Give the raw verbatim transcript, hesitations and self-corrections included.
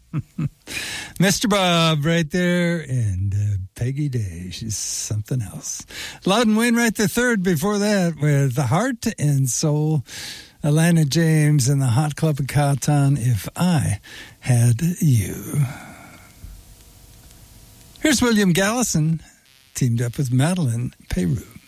Mister Bob right there, and uh, Peggy Day. She's something else. Loudon Wainwright the third before that with the Heart and Soul. Alana James and the Hot Club of Cowtown, If I Had You. Here's William Gallison, teamed up with Madeline Peru.